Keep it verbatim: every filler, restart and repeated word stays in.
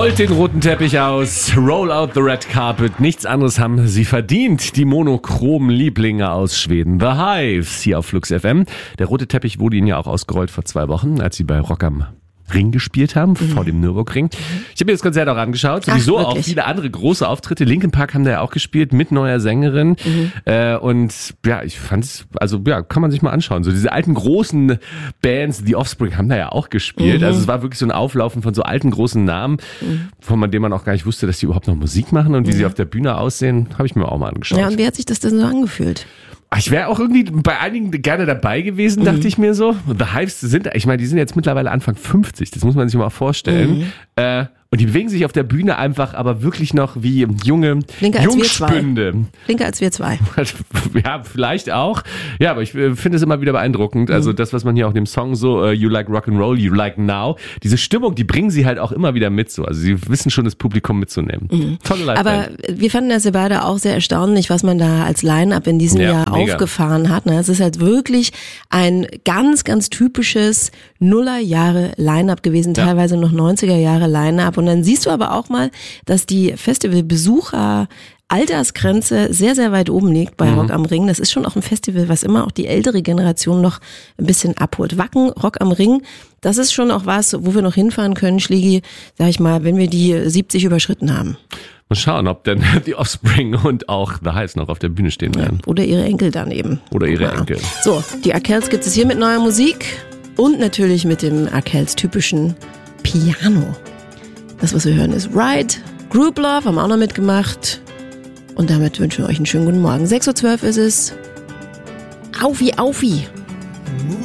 Rollt den roten Teppich aus, roll out the red carpet. Nichts anderes haben sie verdient, die monochromen Lieblinge aus Schweden. The Hives, hier auf Flux F M. Der rote Teppich wurde ihnen ja auch ausgerollt vor zwei Wochen, als sie bei Rock am Ring gespielt haben, mhm. vor dem Nürburgring. Ich habe mir das Konzert auch angeschaut, sowieso Ach, auch viele andere große Auftritte. Linkin Park haben da ja auch gespielt mit neuer Sängerin mhm. äh, und ja, ich fand's, also ja, kann man sich mal anschauen. So diese alten großen Bands, The Offspring haben da ja auch gespielt. Mhm. Also es war wirklich so ein Auflaufen von so alten großen Namen, mhm. von denen man auch gar nicht wusste, dass die überhaupt noch Musik machen und wie mhm. sie auf der Bühne aussehen, habe ich mir auch mal angeschaut. Ja, und wie hat sich das denn so angefühlt? Ich wäre auch irgendwie bei einigen gerne dabei gewesen, dachte mhm. ich mir so. The Hives sind, ich meine, die sind jetzt mittlerweile Anfang fünfzig, das muss man sich mal vorstellen. Mhm. Äh, und die bewegen sich auf der Bühne einfach, aber wirklich noch wie junge Flinker Jungspünde. Flinker als wir zwei. Ja, vielleicht auch. Ja, aber ich finde es immer wieder beeindruckend. Also mhm. das, was man hier auch in dem Song so, uh, You Like Rock'n'Roll, You Like Now, diese Stimmung, die bringen sie halt auch immer wieder mit so. Also sie wissen schon, das Publikum mitzunehmen. Mhm. Tolle Liveband. Aber wir fanden das ja beide auch sehr erstaunlich, was man da als Line-Up in diesem ja, Jahr mega. aufgefahren hat. Es ist halt wirklich ein ganz, ganz typisches Nuller-Jahre-Line-Up gewesen, ja. teilweise noch neunziger-Jahre-Line-Up. Und dann siehst du aber auch mal, dass die Festivalbesucher Altersgrenze sehr, sehr weit oben liegt bei mhm. Rock am Ring. Das ist schon auch ein Festival, was immer auch die ältere Generation noch ein bisschen abholt. Wacken, Rock am Ring, das ist schon auch was, wo wir noch hinfahren können, Schlägi, sag ich mal, wenn wir die siebzig überschritten haben. Mal schauen, ob denn die Offspring und auch The Hives noch auf der Bühne stehen werden. Ja, oder ihre Enkel dann eben. Oder ihre ja. Enkel. So, die Arkells gibt es hier mit neuer Musik und natürlich mit dem Arkells typischen Piano. Das, was wir hören, ist Ride, Group Love, haben auch noch mitgemacht. Und damit wünschen wir euch einen schönen guten Morgen. sechs Uhr zwölf ist es. Aufi, aufi.